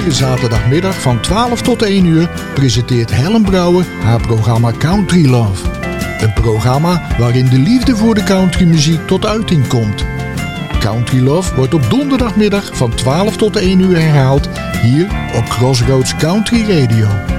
Iedere zaterdagmiddag van 12 tot 1 uur presenteert Helen Brouwer haar programma Country Love. Een programma waarin de liefde voor de countrymuziek tot uiting komt. Country Love wordt op donderdagmiddag van 12 tot 1 uur herhaald hier op Crossroads Country Radio.